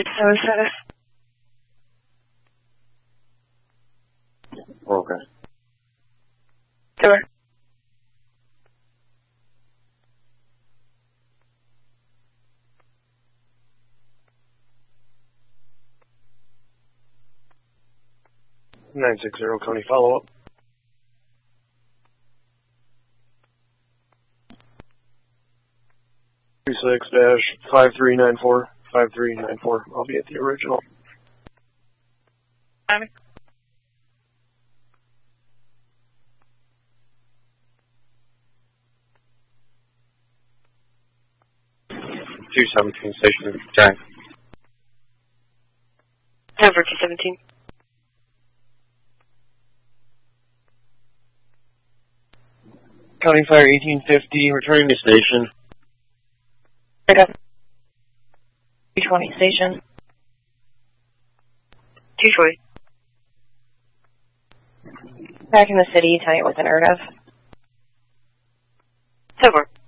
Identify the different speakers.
Speaker 1: 57 status.
Speaker 2: Okay.
Speaker 1: Over.
Speaker 2: Nine 6-0 Coney follow-up. -5394. 5394. I'll be at the original.
Speaker 1: Timing.
Speaker 2: 217 station Jack.
Speaker 1: Over 217.
Speaker 2: County Fire 1850, returning to station.
Speaker 1: Pick up. 220 station. 220. Back in the city, tell you it was unheard of. Over.